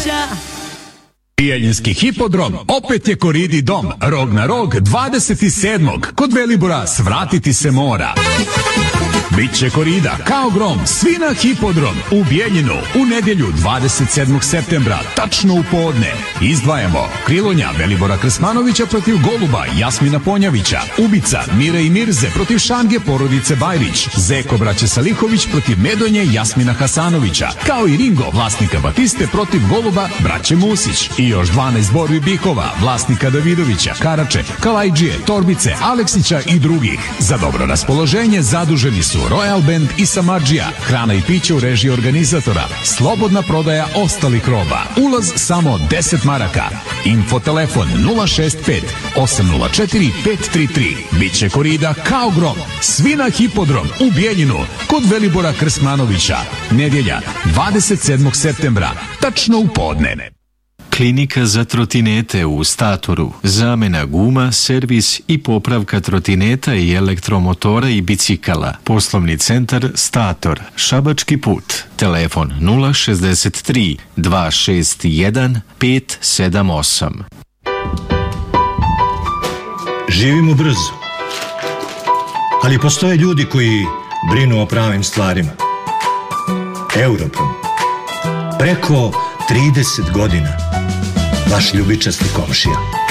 Bijeljinski hipodrom, opet je Koridi dom, rog na rog 27. Kod Velibora svratiti se mora. Biće korida kao grom, svi na hipodrom u Bijeljinu u nedjelju 27. septembra, tačno u podne. Izdvajamo Krilonja Velibora Krsmanovića protiv Goluba Jasmina Ponjavića, Ubica Mire i Mirze protiv Šange porodice Bajrić, Zeko braće Salihović protiv Medonje Jasmina Hasanovića, kao i Ringo vlasnika Batiste protiv Goluba braće Musić. I još 12 borbi bikova vlasnika Davidovića, Karače, Kalajđije, Torbice, Aleksića i drugih. Za dobro raspoloženje zaduženi su Royal Band i Samardžija, hrana i piće u režiji organizatora, slobodna prodaja ostalih roba, ulaz samo 10 maraka, info telefon 065 804 533. Biće korida kao grom, svi na hipodrom u Bijeljinu kod Velibora Krsmanovića, nedjelja 27. septembra, tačno u podne. Klinika za trotinete u Statoru. Zamena guma, servis i popravka trotineta i elektromotora i bicikala. Poslovni centar Stator. Šabački put. Telefon 063 261 578. Živimo brzo, ali postoje ljudi koji brinu o pravim stvarima. Europrom. Preko 30 godina. Vaš ljubičasti komšija.